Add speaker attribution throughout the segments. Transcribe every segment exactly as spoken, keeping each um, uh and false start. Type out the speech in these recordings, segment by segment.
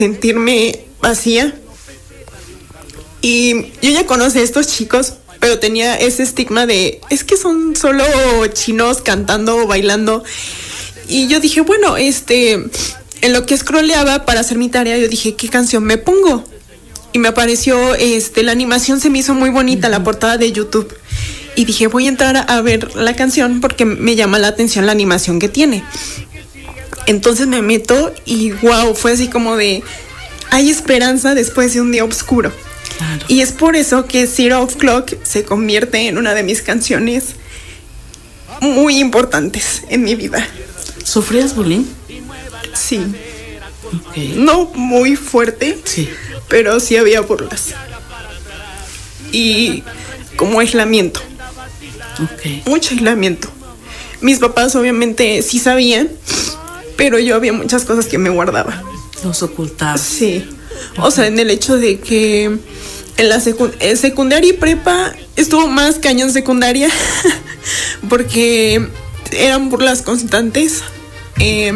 Speaker 1: sentirme vacía. Y yo ya conocí a estos chicos, pero tenía ese estigma de, es que son solo chinos cantando o bailando. Y yo dije, bueno, este, en lo que scrolleaba para hacer mi tarea, yo dije, ¿qué canción me pongo? Y me apareció, este, la animación se me hizo muy bonita, uh-huh. La portada de YouTube. Y dije, voy a entrar a, a ver la canción porque me llama la atención la animación que tiene. Entonces me meto y wow, fue así como de, hay esperanza después de un día oscuro. Claro. Y es por eso que Zero O'Clock se convierte en una de mis canciones muy importantes en mi vida.
Speaker 2: ¿Sufrías bullying?
Speaker 1: Sí.
Speaker 2: Okay.
Speaker 1: No muy fuerte,
Speaker 2: sí,
Speaker 1: pero sí había burlas. Y como aislamiento.
Speaker 2: Okay.
Speaker 1: Mucho aislamiento. Mis papás obviamente sí sabían, pero yo había muchas cosas que me guardaba.
Speaker 2: Los ocultaba.
Speaker 1: Sí. O sea, en el hecho de que en la secu- en secundaria y prepa estuvo más cañón secundaria porque eran burlas constantes. Eh,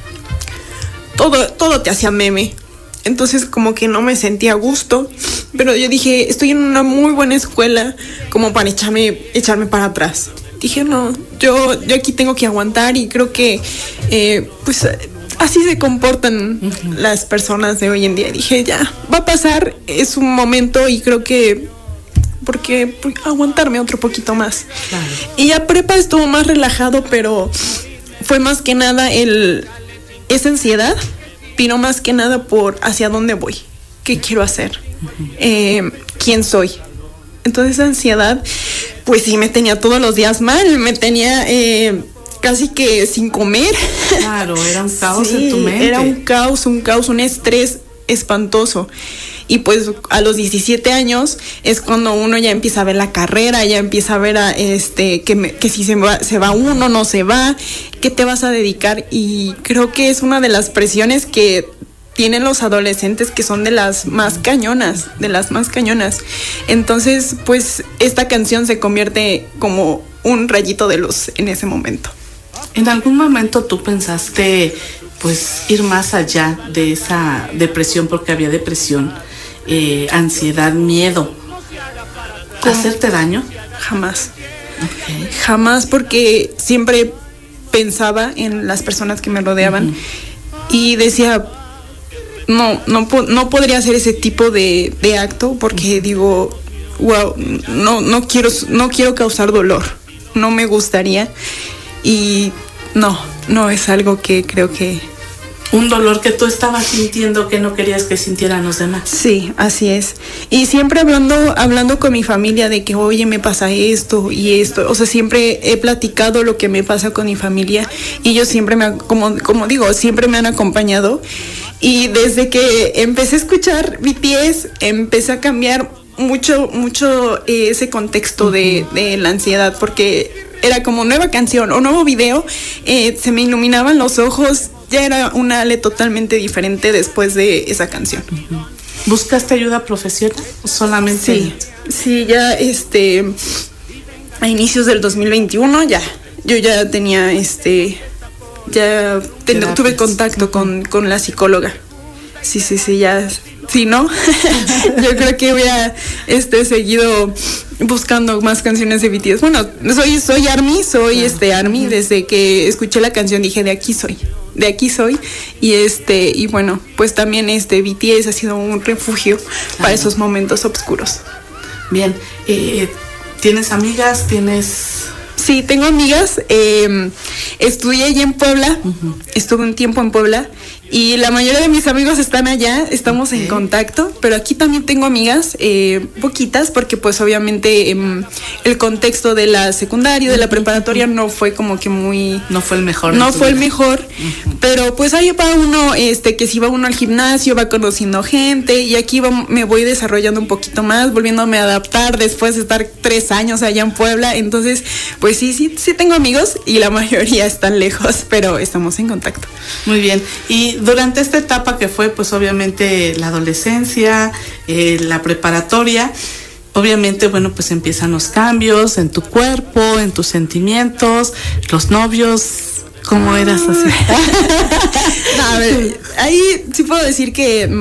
Speaker 1: todo, todo te hacía meme. Entonces como que no me sentía a gusto. Pero yo dije, estoy en una muy buena escuela como para echarme, echarme para atrás. Dije, no, yo, yo aquí tengo que aguantar y creo que eh, pues así se comportan uh-huh. las personas de hoy en día. Dije, ya, va a pasar, es un momento y creo que, porque pues, aguantarme otro poquito más.
Speaker 2: Claro.
Speaker 1: Y ya prepa estuvo más relajado, pero fue más que nada el, esa ansiedad, vino más que nada por hacia dónde voy, qué quiero hacer, uh-huh. eh, quién soy. Entonces esa ansiedad, pues sí me tenía todos los días mal, me tenía eh, casi que sin comer.
Speaker 2: Claro, era un caos
Speaker 1: sí,
Speaker 2: en tu mente.
Speaker 1: Era un caos, un caos, un estrés espantoso. Y pues a los diecisiete años es cuando uno ya empieza a ver la carrera, ya empieza a ver a este que, me, que si se va, se va uno, no se va, qué te vas a dedicar. Y creo que es una de las presiones que tienen los adolescentes, que son de las más cañonas, de las más cañonas. Entonces, pues, esta canción se convierte como un rayito de luz en ese momento.
Speaker 2: ¿En algún momento tú pensaste, pues, ir más allá de esa depresión, porque había depresión, eh, ansiedad, miedo,
Speaker 1: ¿Cómo?
Speaker 2: ¿hacerte daño?
Speaker 1: Jamás.
Speaker 2: Okay.
Speaker 1: Jamás, porque siempre pensaba en las personas que me rodeaban uh-huh. y decía, no, no, no podría hacer ese tipo de, de acto porque digo, wow, no, no quiero, no quiero causar dolor, no me gustaría y no, no es algo que creo que...
Speaker 2: Un dolor que tú estabas sintiendo que no querías que sintieran los demás.
Speaker 1: Sí, así es. Y siempre hablando, hablando con mi familia de que, oye, me pasa esto y esto. O sea, siempre he platicado lo que me pasa con mi familia y ellos siempre me, como, como digo, siempre me han acompañado. Y desde que empecé a escuchar B T S, empecé a cambiar mucho, mucho eh, ese contexto uh-huh. de, de la ansiedad, porque era como nueva canción o nuevo video, eh, se me iluminaban los ojos, ya era una Ale totalmente diferente después de esa canción.
Speaker 2: Uh-huh. ¿Buscaste ayuda profesional o solamente?
Speaker 1: Sí, sí, ya este, a inicios del dos mil veintiuno ya, yo ya tenía este... ya ten, tuve contacto con, con la psicóloga. Sí, sí, sí, ya. Sí, ¿no? Yo creo que voy a este seguido buscando más canciones de B T S. Bueno, soy, soy ARMY, soy claro. este ARMY. Desde que escuché la canción dije, de aquí soy, de aquí soy. Y este, y bueno, pues también este B T S ha sido un refugio claro. para esos momentos oscuros.
Speaker 2: Bien, eh, ¿tienes amigas? ¿Tienes...?
Speaker 1: Sí, tengo amigas. Eh, estudié allí en Puebla. Uh-huh. Estuve un tiempo en Puebla. Y la mayoría de mis amigos están allá. Estamos okay. en contacto. Pero aquí también tengo amigas, eh, poquitas, porque pues obviamente eh, el contexto de la secundaria, de la preparatoria no fue como que muy...
Speaker 2: No fue el mejor.
Speaker 1: No fue el mejor. Uh-huh. Pero pues ahí va uno, este, que si va uno al gimnasio, va conociendo gente. Y aquí va, me voy desarrollando un poquito más, volviéndome a adaptar después de estar tres años allá en Puebla. Entonces, pues sí, sí, sí tengo amigos y la mayoría están lejos, pero estamos en contacto.
Speaker 2: Muy bien. Y durante esta etapa que fue, pues obviamente la adolescencia, eh, la preparatoria, obviamente, bueno, pues empiezan los cambios en tu cuerpo, en tus sentimientos, los novios. ¿Cómo eras así?
Speaker 1: No, a ver, ahí sí puedo decir que